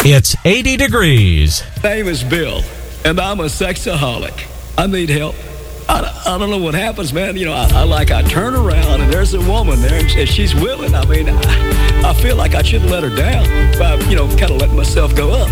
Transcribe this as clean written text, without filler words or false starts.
It's 80 degrees. My name is Bill, and I'm a sexaholic. I need help. I don't know what happens, man. You know, I turn around, and there's a woman there, and she's willing. I mean, I feel like I shouldn't let her down by, kind of letting myself go up.